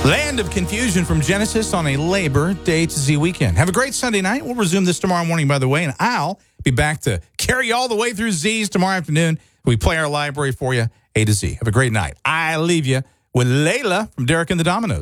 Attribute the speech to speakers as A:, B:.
A: Land of Confusion from Genesis on a Labor Day to Z weekend. Have a great Sunday night. We'll resume this tomorrow morning, by the way, and I'll be back to carry you all the way through Z's tomorrow afternoon. We play our library for you, A to Z. Have a great night. I leave you with Layla from Derek and the Dominoes.